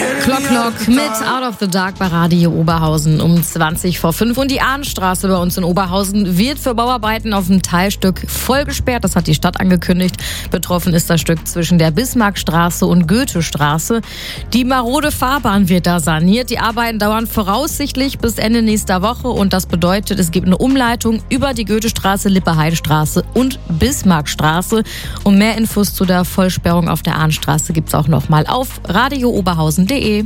Clock mit Out of the Dark bei Radio Oberhausen um 20 vor 5. Und die Ahnstraße bei uns in Oberhausen wird für Bauarbeiten auf dem Teilstück voll gesperrt. Das hat die Stadt angekündigt. Betroffen ist das Stück zwischen der Bismarckstraße und Goethestraße. Die marode Fahrbahn wird da saniert. Die Arbeiten dauern voraussichtlich bis Ende nächster Woche. Und das bedeutet, es gibt eine Umleitung über die Goethestraße, Lippe-Heide-Straße und Bismarckstraße. Und mehr Infos zu der Vollsperrung auf der Ahnstraße gibt's auch noch mal auf radiooberhausen.de.